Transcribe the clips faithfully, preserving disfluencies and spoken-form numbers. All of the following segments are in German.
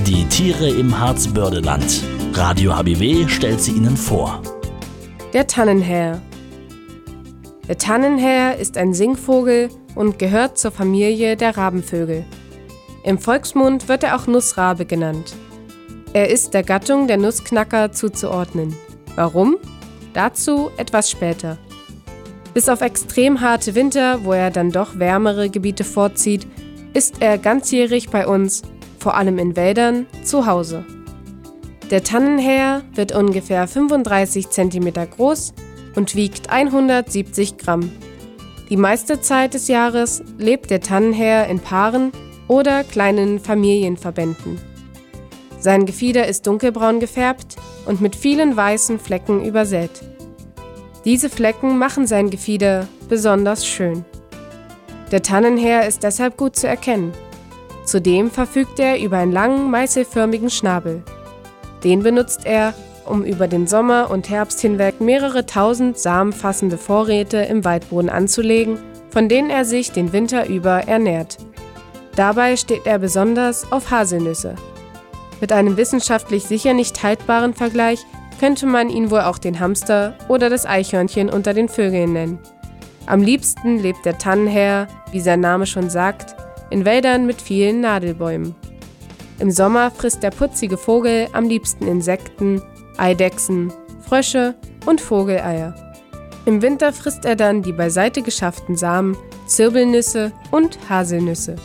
Die Tiere im Harzbördeland. Radio H B W stellt sie Ihnen vor. Der Tannenhäher. Der Tannenhäher ist ein Singvogel und gehört zur Familie der Rabenvögel. Im Volksmund wird er auch Nussrabe genannt. Er ist der Gattung der Nussknacker zuzuordnen. Warum? Dazu etwas später. Bis auf extrem harte Winter, wo er dann doch wärmere Gebiete vorzieht, ist er ganzjährig bei uns, vor allem in Wäldern, zu Hause. Der Tannenhäher wird ungefähr fünfunddreißig Zentimeter groß und wiegt hundertsiebzig Gramm. Die meiste Zeit des Jahres lebt der Tannenhäher in Paaren oder kleinen Familienverbänden. Sein Gefieder ist dunkelbraun gefärbt und mit vielen weißen Flecken übersät. Diese Flecken machen sein Gefieder besonders schön. Der Tannenhäher ist deshalb gut zu erkennen. Zudem verfügt er über einen langen, meißelförmigen Schnabel. Den benutzt er, um über den Sommer und Herbst hinweg mehrere tausend samenfassende Vorräte im Waldboden anzulegen, von denen er sich den Winter über ernährt. Dabei steht er besonders auf Haselnüsse. Mit einem wissenschaftlich sicher nicht haltbaren Vergleich könnte man ihn wohl auch den Hamster oder das Eichhörnchen unter den Vögeln nennen. Am liebsten lebt der Tannenhäher, wie sein Name schon sagt, in Wäldern mit vielen Nadelbäumen. Im Sommer frisst der putzige Vogel am liebsten Insekten, Eidechsen, Frösche und Vogeleier. Im Winter frisst er dann die beiseite geschafften Samen, Zirbelnüsse und Haselnüsse.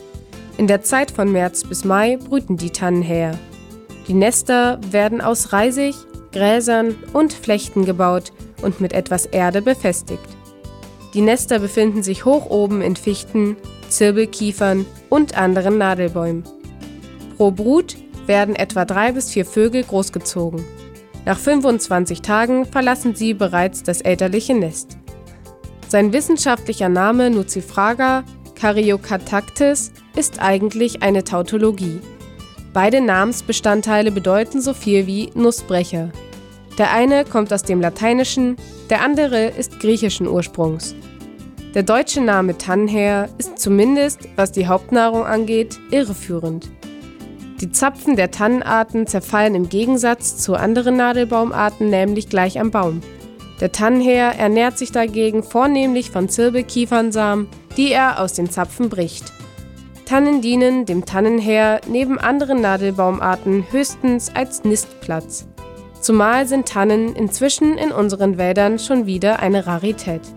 In der Zeit von März bis Mai brüten die Tannenhäher. Die Nester werden aus Reisig, Gräsern und Flechten gebaut und mit etwas Erde befestigt. Die Nester befinden sich hoch oben in Fichten, Zirbelkiefern und anderen Nadelbäumen. Pro Brut werden etwa drei bis vier Vögel großgezogen. Nach fünfundzwanzig Tagen verlassen sie bereits das elterliche Nest. Sein wissenschaftlicher Name Nucifraga caryocatactes ist eigentlich eine Tautologie. Beide Namensbestandteile bedeuten so viel wie Nussbrecher. Der eine kommt aus dem Lateinischen, der andere ist griechischen Ursprungs. Der deutsche Name Tannenhäher ist zumindest, was die Hauptnahrung angeht, irreführend. Die Zapfen der Tannenarten zerfallen im Gegensatz zu anderen Nadelbaumarten nämlich gleich am Baum. Der Tannenhäher ernährt sich dagegen vornehmlich von Zirbelkiefernsamen, die er aus den Zapfen bricht. Tannen dienen dem Tannenhäher neben anderen Nadelbaumarten höchstens als Nistplatz. Zumal sind Tannen inzwischen in unseren Wäldern schon wieder eine Rarität.